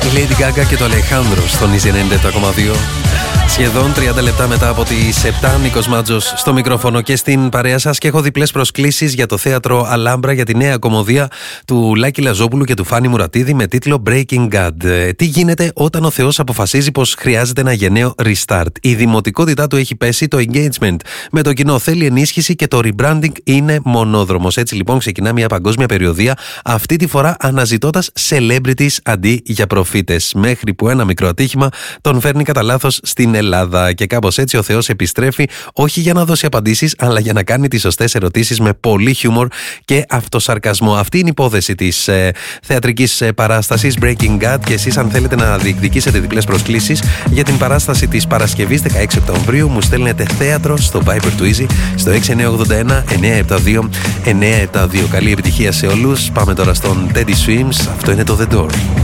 Η Lady Gaga και το Alejandro στον Easy 97,2. Σχεδόν 30 λεπτά μετά από τις 7, Νίκος Μάτζος στο μικρόφωνο και στην παρέα σας, και έχω διπλές προσκλήσεις για το θέατρο Αλάμπρα για τη νέα κομμωδία του Λάκη Λαζόπουλου και του Φάνη Μουρατίδη με τίτλο Breaking God. Τι γίνεται όταν ο Θεός αποφασίζει πως χρειάζεται ένα γενναίο restart? Η δημοτικότητά του έχει πέσει, το engagement με το κοινό θέλει ενίσχυση και το rebranding είναι μονόδρομος. Έτσι λοιπόν ξεκινά μια παγκόσμια περιοδεία, αυτή τη φορά αναζητώντας celebrities αντί για προφήτες. Μέχρι που ένα μικρό ατύχημα τον φέρνει κατά λάθος στην Ελλάδα. Και κάπως έτσι ο Θεός επιστρέφει, όχι για να δώσει απαντήσεις, αλλά για να κάνει τις σωστές ερωτήσεις με πολύ χιούμορ και αυτοσαρκασμό. Αυτή είναι η υπόθεση της θεατρικής παράστασης Breaking God. Και εσείς, αν θέλετε να διεκδικήσετε διπλές προσκλήσεις για την παράσταση της Παρασκευής 16 Οκτωβρίου, μου στέλνετε θέατρο στο Viber του Easy στο 6981 972 972. Καλή επιτυχία σε όλους. Πάμε τώρα στον Teddy Swims. Αυτό είναι το The Door.